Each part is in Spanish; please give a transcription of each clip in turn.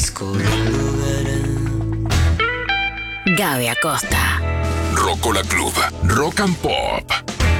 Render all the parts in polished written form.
disco del lugar. Gaby Acosta. Rocola Club, Rock and Pop.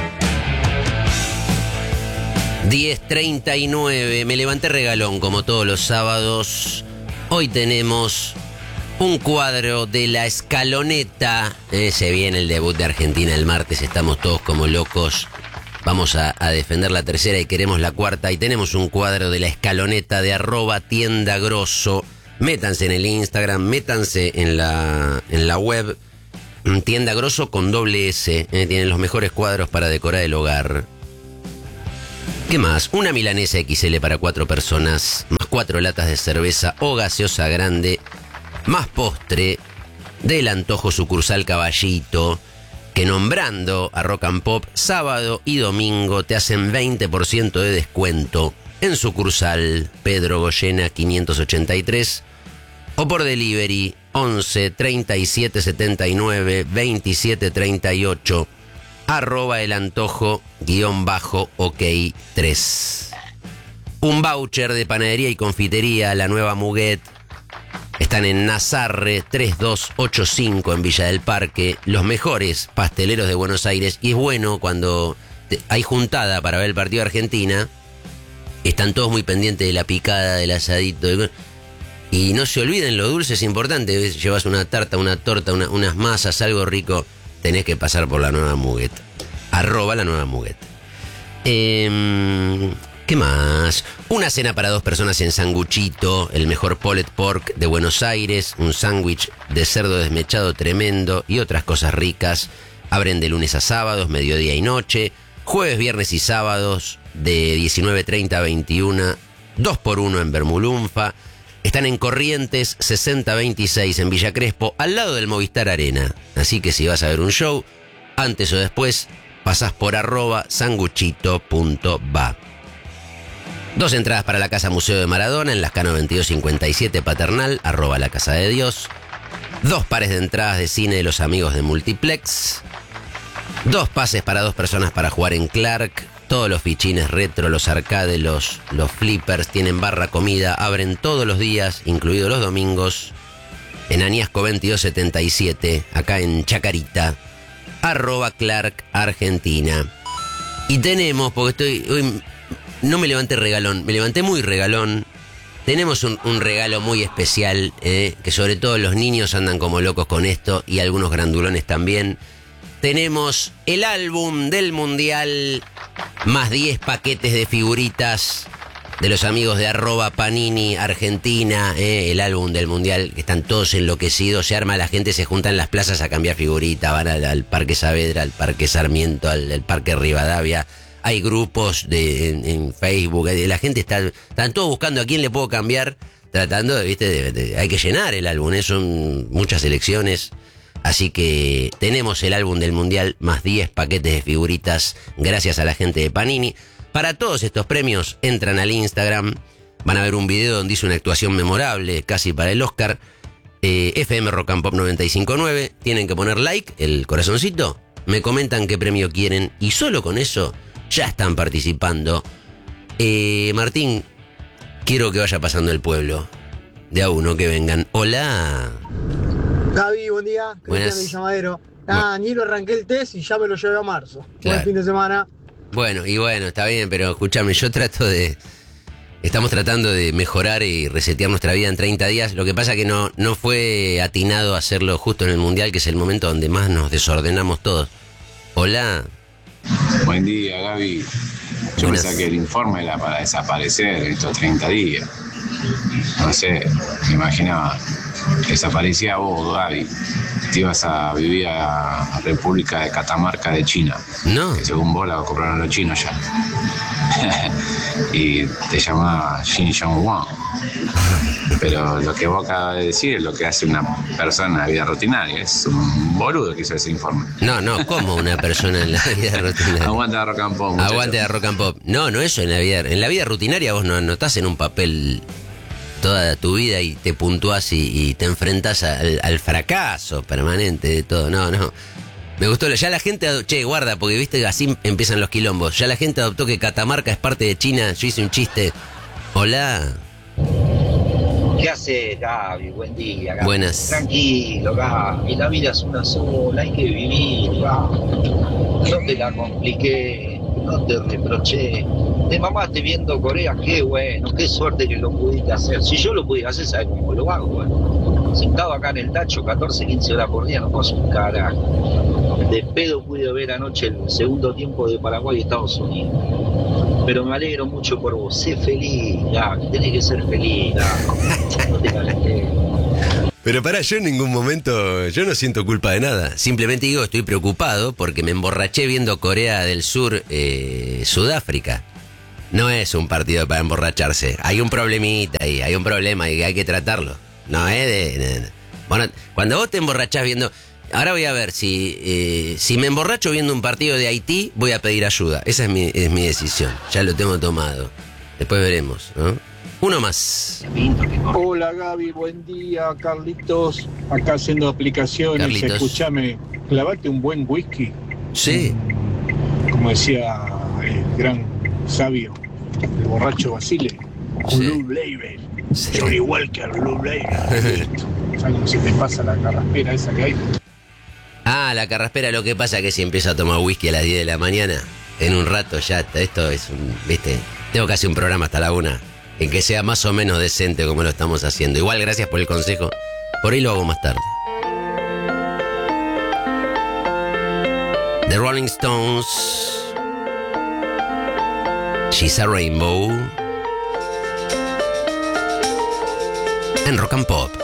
10:39, me levanté regalón como todos los sábados. Hoy tenemos un cuadro de La Escaloneta. Se viene el debut de Argentina el martes, estamos todos como locos. Vamos a defender la tercera y queremos la cuarta. Y tenemos un cuadro de La Escaloneta de @tiendagrosso. Métanse en el Instagram, métanse en la web. Tienda Grosso con doble S. Tienen los mejores cuadros para decorar el hogar. ¿Qué más? Una milanesa XL para 4 personas, más 4 latas de cerveza o gaseosa grande, más postre del Antojo Sucursal Caballito, que nombrando a Rock and Pop, sábado y domingo te hacen 20% de descuento en sucursal Pedro Goyena 583 o por delivery 11 37 79 27 38 @el antojo _ok 3. Un voucher de panadería y confitería La Nueva Muguet. Están en Nazarre 3285 en Villa del Parque, los mejores pasteleros de Buenos Aires. Y es bueno cuando hay juntada para ver el partido de Argentina, están todos muy pendientes de la picada, del asadito. Y no se olviden, lo dulce es importante. Llevas una tarta, una torta, unas masas, algo rico, tenés que pasar por La Nueva Muguet. @La Nueva Muguet. ¿Qué más? Una cena para 2 personas en Sanguchito, el mejor pulled pork de Buenos Aires, un sándwich de cerdo desmechado tremendo y otras cosas ricas. Abren de lunes a sábados, mediodía y noche, jueves, viernes y sábados de 19:30 a 21, 2x1 en Bermulunfa. Están en Corrientes 6026 en Villa Crespo, al lado del Movistar Arena. Así que si vas a ver un show, antes o después, pasás por @sanguchito.va. 2 entradas para la Casa Museo de Maradona en Lascano 2257 Paternal, @la Casa de Dios. 2 pares de entradas de cine de los amigos de Multiplex. 2 pases para 2 personas para jugar en Clark. Todos los fichines retro, los arcades, los flippers, tienen barra comida, abren todos los días, incluidos los domingos, en Añasco 2277, acá en Chacarita, @Clark Argentina. Y tenemos, porque hoy no me levanté regalón, me levanté muy regalón. Tenemos un regalo muy especial, que sobre todo los niños andan como locos con esto y algunos grandulones también. Tenemos el álbum del Mundial, más 10 paquetes de figuritas de los amigos de @Panini Argentina, el álbum del Mundial, que están todos enloquecidos, se arma la gente, se junta en las plazas a cambiar figuritas, van al Parque Saavedra, al Parque Sarmiento, al Parque Rivadavia. Hay grupos en Facebook, la gente están todos buscando a quién le puedo cambiar, tratando de hay que llenar el álbum, son muchas elecciones. Así que tenemos el álbum del Mundial, más 10 paquetes de figuritas, gracias a la gente de Panini. Para todos estos premios, entran al Instagram, van a ver un video donde hizo una actuación memorable, casi para el Oscar, FM Rock and Pop 959, tienen que poner like, el corazoncito, me comentan qué premio quieren, y solo con eso ya están participando. Martín, quiero que vaya pasando el pueblo, de a uno que vengan. Hola. Gaby, buen día. Buenas. Cristian Villamadero. Ni lo arranqué el test y ya me lo llevé a marzo. Claro. Buen fin de semana. Bueno, está bien, pero escúchame, estamos tratando de mejorar y resetear nuestra vida en 30 días. Lo que pasa que no fue atinado hacerlo justo en el Mundial, que es el momento donde más nos desordenamos todos. Hola. Buen día, Gaby. Yo Buenas. me saqué el informe para desaparecer estos 30 días. No sé, me imaginaba. Desaparecía vos, Gaby. Te ibas a vivir a República de Catamarca de China. No. Que según vos la compraron los chinos ya. Y te llamaba Shin Jong Wang. Pero lo que vos acabas de decir es lo que hace una persona en la vida rutinaria. Es un boludo que hizo ese informe. No, como una persona en la vida rutinaria. Aguante a Rock and Pop, muchachos. Aguante a Rock and Pop. No eso en la vida. En la vida rutinaria vos no estás en un papel toda tu vida y te puntuás y te enfrentás al fracaso permanente de todo. No. Me gustó. Ya la gente... guarda, porque viste, así empiezan los quilombos. Ya la gente adoptó que Catamarca es parte de China. Yo hice un chiste. Hola. ¿Qué haces, Gaby? Buen día, Gaby. Buenas. Tranquilo, Gaby. La vida es una sola, hay que vivir, Gaby. No te la compliqué, no te reproché. Te mamaste viendo Corea, qué bueno, qué suerte que lo pudiste hacer. Si yo lo pudiera hacer, ¿sabes cómo lo hago? Bueno, sentado acá en el tacho, 14, 15 horas por día, no paso un carajo. De pedo pude ver anoche el segundo tiempo de Paraguay y Estados Unidos. Pero me alegro mucho por vos. Sé feliz, Gaby. Tenés que ser feliz, Gaby. No te calentés. Pero pará, yo en ningún momento, yo no siento culpa de nada. Simplemente digo, estoy preocupado porque me emborraché viendo Corea del Sur, Sudáfrica. No es un partido para emborracharse. Hay un problemita ahí, hay un problema y hay que tratarlo. No es de... Bueno, cuando vos te emborrachás viendo... Ahora voy a ver si me emborracho viendo un partido de Haití, voy a pedir ayuda. Esa es mi decisión. Ya lo tengo tomado. Después veremos, ¿no? Uno más. Hola Gaby, buen día, Carlitos. Acá haciendo aplicaciones. Carlitos. Escúchame, clavate un buen whisky. Sí. Como decía el gran sabio, el borracho Basile. Sí. Blue Label. Sí. Johnny Walker, Blue Label. ¿Sabes cómo se te pasa la carraspera esa que hay? Ah, la carraspera, lo que pasa es que si empiezo a tomar whisky a las 10 de la mañana, en un rato ya, esto es un, ¿viste? Tengo que hacer un programa hasta la 1, en que sea más o menos decente como lo estamos haciendo. Igual, gracias por el consejo, por ahí lo hago más tarde. The Rolling Stones, She's a Rainbow, en Rock and Pop.